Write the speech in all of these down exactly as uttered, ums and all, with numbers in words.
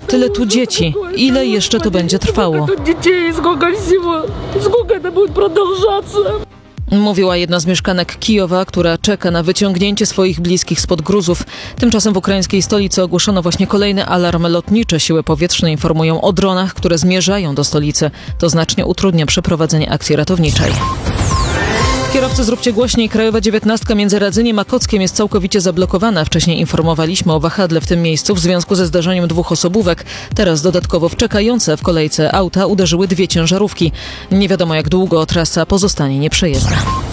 Tyle tu dzieci. Ile jeszcze to będzie trwało? Mówiła jedna z mieszkanek Kijowa, która czeka na wyciągnięcie swoich bliskich spod gruzów. Tymczasem w ukraińskiej stolicy ogłoszono właśnie kolejny alarm lotniczy. Siły powietrzne informują o dronach, które zmierzają do stolicy. To znacznie utrudnia przeprowadzenie akcji ratowniczej. Kierowcy, zróbcie głośniej. Krajowa dziewiętnastka między Radzyniem a Kockiem jest całkowicie zablokowana. Wcześniej informowaliśmy o wahadle w tym miejscu w związku ze zdarzeniem dwóch osobówek. Teraz dodatkowo w czekające w kolejce auta uderzyły dwie ciężarówki. Nie wiadomo, jak długo trasa pozostanie nieprzejezdna.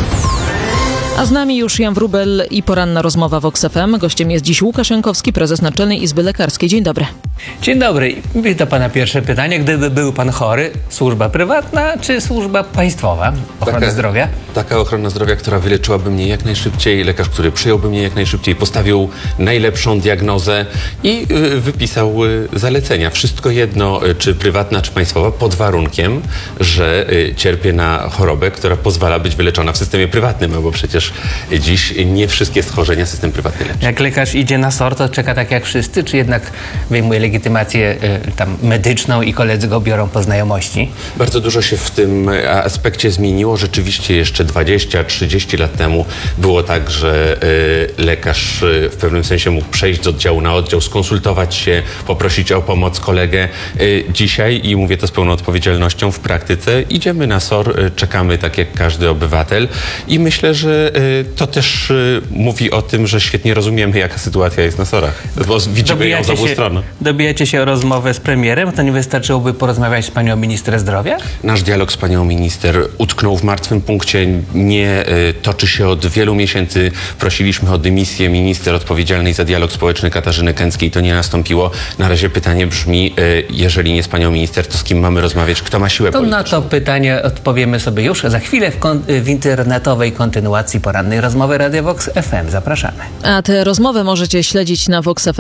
A z nami już Jan Wróbel i poranna rozmowa Vox F M. Gościem jest dziś Łukasz Jankowski, prezes Naczelnej Izby Lekarskiej. Dzień dobry. Dzień dobry. Do pana pierwsze pytanie. Gdyby był pan chory, służba prywatna czy służba państwowa ochrony taka, zdrowia? Taka ochrona zdrowia, która wyleczyłaby mnie jak najszybciej, lekarz, który przyjąłby mnie jak najszybciej, postawił najlepszą diagnozę i y, wypisał y, zalecenia. Wszystko jedno, y, czy prywatna, czy państwowa, pod warunkiem, że y, cierpię na chorobę, która pozwala być wyleczona w systemie prywatnym, no bo przecież dziś nie wszystkie schorzenia system prywatny leczy. Jak lekarz idzie na S O R, to czeka tak jak wszyscy, czy jednak wyjmuje legitymację y, tam medyczną i koledzy go biorą po znajomości? Bardzo dużo się w tym aspekcie zmieniło. Rzeczywiście jeszcze dwadzieścia trzydzieści lat temu było tak, że y, lekarz y, w pewnym sensie mógł przejść z oddziału na oddział, skonsultować się, poprosić o pomoc kolegę. Y, dzisiaj, i mówię to z pełną odpowiedzialnością, w praktyce idziemy na S O R, y, czekamy tak jak każdy obywatel i myślę, że y, to też y, mówi o tym, że świetnie rozumiemy, jaka sytuacja jest na S O R-ach, bo widzimy ją z obu stron. Dobijacie się o rozmowę z premierem? To nie wystarczyłoby porozmawiać z panią minister zdrowia? Nasz dialog z panią minister utknął w martwym punkcie, nie y, toczy się od wielu miesięcy. Prosiliśmy o dymisję minister odpowiedzialnej za dialog społeczny Katarzyny Kęckiej. To nie nastąpiło. Na razie pytanie brzmi, y, jeżeli nie z panią minister, to z kim mamy rozmawiać? Kto ma siłę To polityczną? na to pytanie odpowiemy sobie już za chwilę w, kon- w internetowej kontynuacji porannej rozmowy Radia Vox F M. Zapraszamy. A tę rozmowę możecie śledzić na vox f